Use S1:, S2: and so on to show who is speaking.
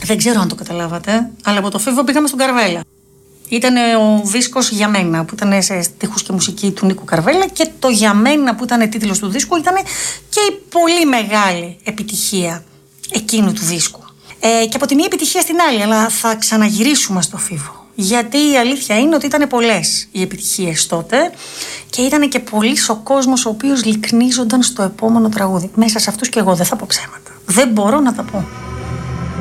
S1: Δεν ξέρω αν το καταλάβατε, αλλά από το Φίβο πήγαμε στον Καρβέλα. Ήταν ο δίσκος «Για μένα» που ήταν σε στίχους και μουσική του Νίκου Καρβέλα, και το «Για μένα» που ήταν τίτλος του δίσκου ήταν και η πολύ μεγάλη επιτυχία εκείνου του δίσκου. Και από τη μία επιτυχία στην άλλη, αλλά θα ξαναγυρίσουμε στο Φίβο. Γιατί η αλήθεια είναι ότι ήταν πολλές οι επιτυχίες τότε και ήταν και πολύς ο κόσμος ο οποίος λυκνίζονταν στο επόμενο τραγούδι. Μέσα σε αυτούς και εγώ δεν θα πω ψέματα. Δεν μπορώ να τα πω.